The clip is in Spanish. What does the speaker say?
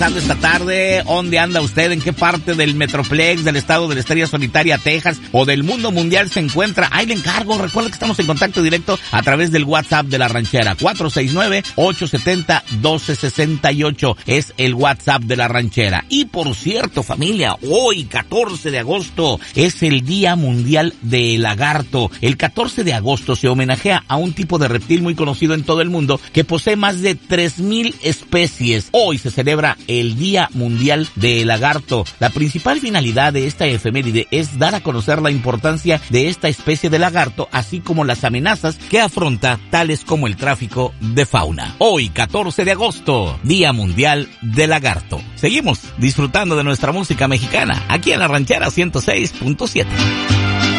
pasando esta tarde? ¿Dónde anda usted? ¿En qué parte del Metroplex, del estado de la Estrella Solitaria, Texas, o del mundo mundial se encuentra? Ahí le encargo. Recuerda que estamos en contacto directo a través del WhatsApp de La Ranchera. 469-870-1268 es el WhatsApp de La Ranchera. Y por cierto, familia, hoy, 14 de agosto, es el Día Mundial del Lagarto. El 14 de agosto se homenajea a un tipo de reptil muy conocido en todo el mundo que posee más de 3,000 especies. Hoy se celebra el Día Mundial del Lagarto. La principal finalidad de esta efeméride es dar a conocer la importancia de esta especie de lagarto, así como las amenazas que afronta, tales como el tráfico de fauna. Hoy, 14 de agosto, Día Mundial del Lagarto. Seguimos disfrutando de nuestra música mexicana, aquí en La Ranchera 106.7.